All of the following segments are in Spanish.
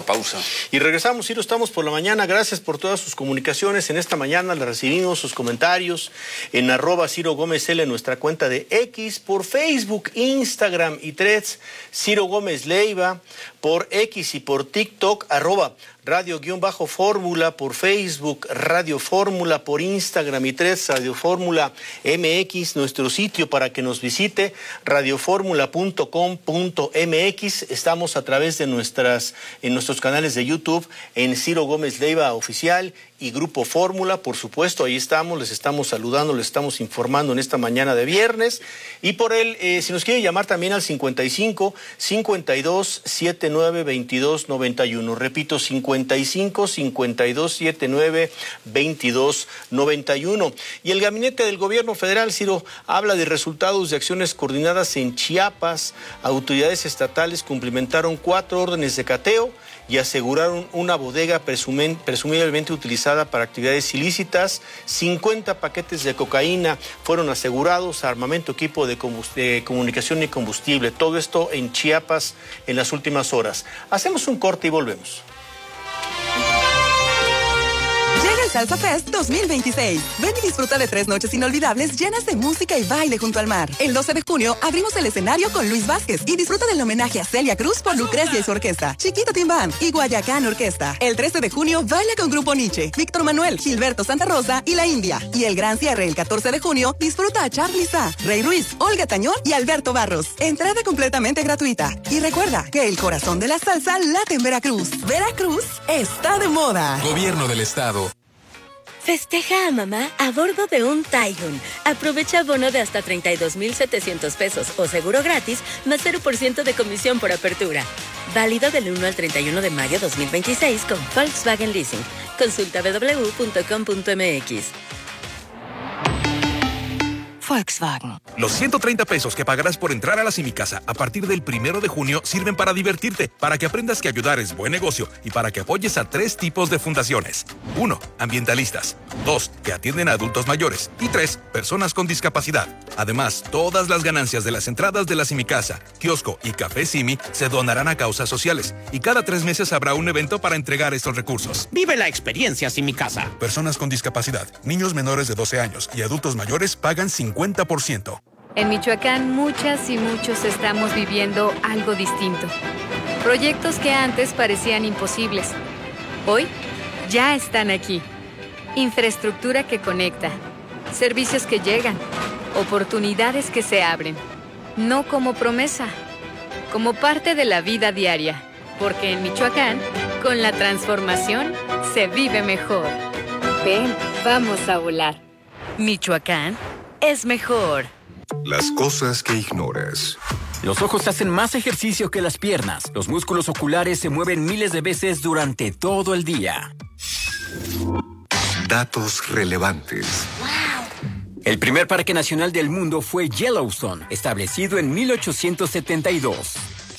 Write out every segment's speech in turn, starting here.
pausa. Y regresamos, Ciro, estamos por la mañana. Gracias por todas sus comunicaciones. En esta mañana le recibimos sus comentarios en @CiroGómezL, en nuestra cuenta de X, por Facebook, Instagram y Threads, Ciro Gómez Leiva, por X y por TikTok, @Radio_Fórmula, por Facebook, Radio Fórmula, por Instagram y Threads, Radio Fórmula MX, nuestro sitio para que nos visite, radioformula.com.mx. Estamos a través de en nuestros canales de YouTube, en Ciro Gómez Leiva Oficial y Grupo Fórmula, por supuesto, ahí estamos, les estamos saludando, les estamos informando en esta mañana de viernes. Y por él, si nos quiere llamar también al 55 52 79 22 91. Repito, 55 52 79 22 91. Y el gabinete del gobierno federal, Ciro, habla de resultados de acciones coordinadas en Chiapas. Autoridades estatales cumplimentaron 4 órdenes de cateo y aseguraron una bodega presumiblemente utilizada para actividades ilícitas. 50 paquetes de cocaína fueron asegurados, armamento, equipo de comunicación y combustible. Todo esto en Chiapas en las últimas horas. Hacemos un corte y volvemos. Llega el Salsa Fest 2026. Ven y disfruta de 3 noches inolvidables llenas de música y baile junto al mar. El 12 de junio abrimos el escenario con Luis Vázquez y disfruta del homenaje a Celia Cruz por Lucrecia y su orquesta, Chiquito Tim Band y Guayacán Orquesta. El 13 de junio baila con Grupo Nietzsche, Víctor Manuel, Gilberto Santa Rosa y La India. Y el gran cierre el 14 de junio disfruta a Charly Sa, Rey Ruiz, Olga Tañón y Alberto Barros. Entrada completamente gratuita. Y recuerda que el corazón de la salsa late en Veracruz. Veracruz está de moda. Gobierno del Estado. Festeja a mamá a bordo de un Taigun. Aprovecha bono de hasta 32,700 pesos o seguro gratis más 0% de comisión por apertura. Válido del 1 al 31 de mayo 2026 con Volkswagen Leasing. Consulta www.com.mx. Volkswagen. Los 130 pesos que pagarás por entrar a la Simicasa a partir del 1 de junio sirven para divertirte, para que aprendas que ayudar es buen negocio y para que apoyes a 3 tipos de fundaciones. 1. Ambientalistas. 2. Que atienden a adultos mayores. Y 3. Personas con discapacidad. Además, todas las ganancias de las entradas de la Simicasa, kiosco y café Simi se donarán a causas sociales. Y cada 3 meses habrá un evento para entregar estos recursos. Vive la experiencia Simicasa. Personas con discapacidad, niños menores de 12 años y adultos mayores pagan 50%. En Michoacán, muchas y muchos estamos viviendo algo distinto. Proyectos que antes parecían imposibles. Hoy ya están aquí. Infraestructura que conecta. Servicios que llegan. Oportunidades que se abren. No como promesa, como parte de la vida diaria. Porque en Michoacán, con la transformación, se vive mejor. Ven, vamos a volar. Michoacán es mejor. Las cosas que ignoras. Los ojos hacen más ejercicio que las piernas. Los músculos oculares se mueven miles de veces durante todo el día. Datos relevantes. El primer parque nacional del mundo fue Yellowstone, establecido en 1872.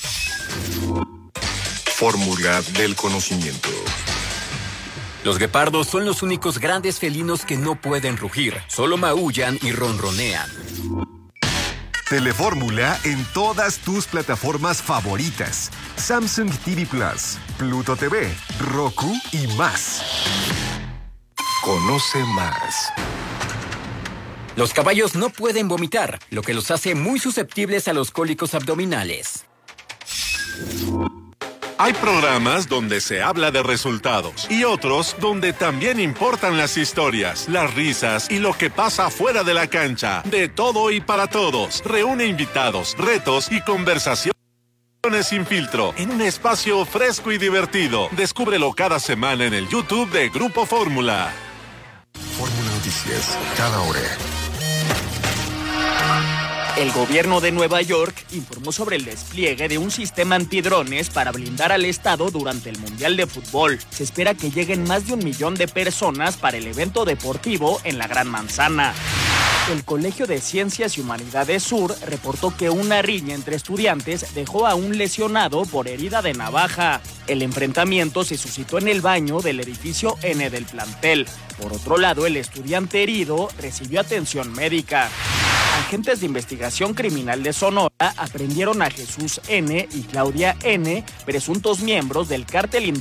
Fórmula del conocimiento. Los guepardos son los únicos grandes felinos que no pueden rugir, solo maullan y ronronean. Telefórmula en todas tus plataformas favoritas. Samsung TV Plus, Pluto TV, Roku y más. Conoce más. Los caballos no pueden vomitar, lo que los hace muy susceptibles a los cólicos abdominales. Hay programas donde se habla de resultados y otros donde también importan las historias, las risas y lo que pasa fuera de la cancha. De todo y para todos. Reúne invitados, retos y conversaciones sin filtro en un espacio fresco y divertido. Descúbrelo cada semana en el YouTube de Grupo Fórmula. Fórmula Noticias, cada hora. El gobierno de Nueva York informó sobre el despliegue de un sistema antidrones para blindar al estado durante el Mundial de Fútbol. Se espera que lleguen más de 1 millón de personas para el evento deportivo en la Gran Manzana. El Colegio de Ciencias y Humanidades Sur reportó que una riña entre estudiantes dejó a un lesionado por herida de navaja. El enfrentamiento se suscitó en el baño del edificio N del plantel. Por otro lado, el estudiante herido recibió atención médica. Agentes de investigación criminal de Sonora aprendieron a Jesús N. y Claudia N., presuntos miembros del cártel